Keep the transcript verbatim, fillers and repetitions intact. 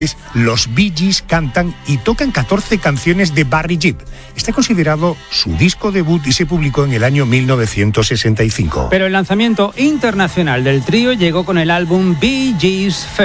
Los Bee Gees cantan y tocan catorce canciones de Barry Gibb. Está considerado su disco debut y se publicó en el año mil novecientos sesenta y cinco. Pero el lanzamiento internacional del trío llegó con el álbum Bee Gees